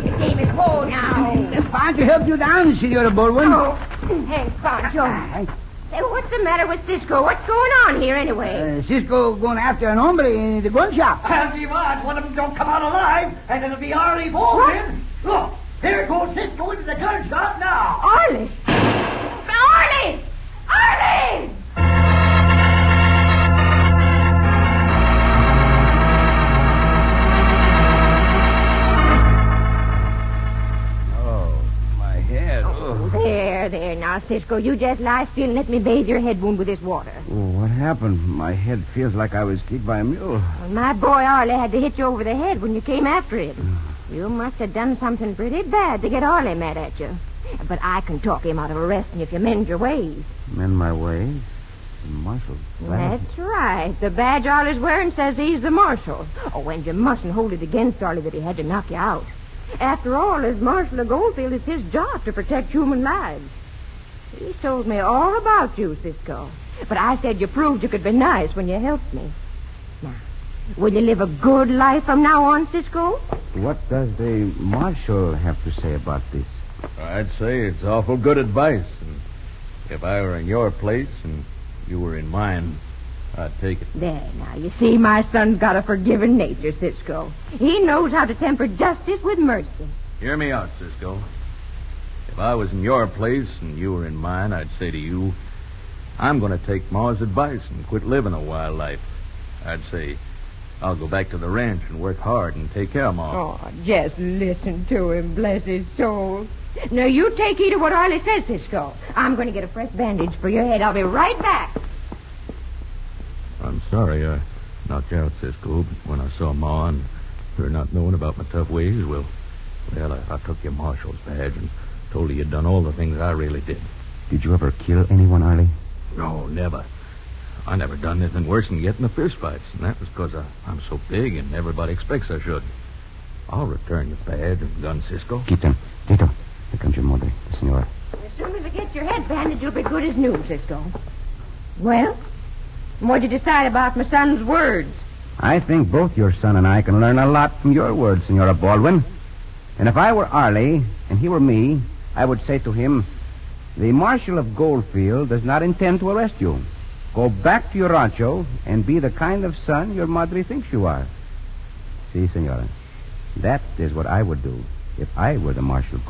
think the game is won now? Pancho helped you down, Senora Baldwin. Oh, thanks, Pancho. Say, what's the matter with Cisco? What's going on here, anyway? Cisco going after an hombre in the gun shop. Handy Rod, one of them don't come out alive, and it'll be Arlie Baldwin. Look, there goes Cisco into the gun shop now. Arlie! Arlie! Arlie! There, now, Cisco, you just lie still and let me bathe your head wound with this water. Oh, what happened? My head feels like I was kicked by a mule. Well, my boy Arlie had to hit you over the head when you came after him. You must have done something pretty bad to get Arlie mad at you. But I can talk him out of arresting you if you mend your ways. Mend my ways? Marshal. That's right. The badge Arlie's wearing says he's the marshal. Oh, and you mustn't hold it against Arlie that he had to knock you out. After all, as Marshal of Goldfield, it's his job to protect human lives. He told me all about you, Cisco. But I said you proved you could be nice when you helped me. Now, will you live a good life from now on, Cisco? What does the marshal have to say about this? I'd say it's awful good advice. And if I were in your place and you were in mine, I'd take it. There, now, you see, my son's got a forgiving nature, Cisco. He knows how to temper justice with mercy. Hear me out, Cisco. If I was in your place and you were in mine, I'd say to you, I'm going to take Ma's advice and quit living a wild life. I'd say, I'll go back to the ranch and work hard and take care of Ma. Oh, just listen to him, bless his soul. Now, you take heed of what Arlie says, Cisco. I'm going to get a fresh bandage for your head. I'll be right back. I'm sorry I knocked you out, Cisco, but when I saw Ma and her not knowing about my tough ways, well, I took your marshal's badge and told her you'd done all the things I really did. Did you ever kill anyone, Arlie? No, never. I never done anything worse than getting in fist fights, and that was because I'm so big and everybody expects I should. I'll return your badge and gun, Cisco. Keep them. Tito, here comes your mother, the senora. As soon as I get your head bandaged, you'll be good as new, Cisco. Well, what'd you decide about my son's words? I think both your son and I can learn a lot from your words, Senora Baldwin. And if I were Arlie and he were me, I would say to him, the Marshal of Goldfield does not intend to arrest you. Go back to your rancho and be the kind of son your madre thinks you are. See, Senora, that is what I would do if I were the Marshal of Goldfield.